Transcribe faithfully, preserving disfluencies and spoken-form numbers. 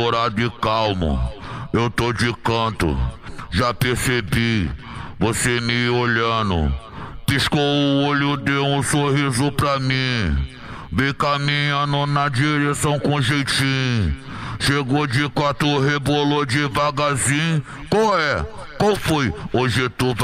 dourado e calmo, eu tô de canto, já percebi, você me olhando. Piscou o olho, deu um sorriso pra mim. Vem caminhando na direção com jeitinho. Chegou de quatro, rebolou devagarzinho. Qual é? Qual foi? Hoje tu vai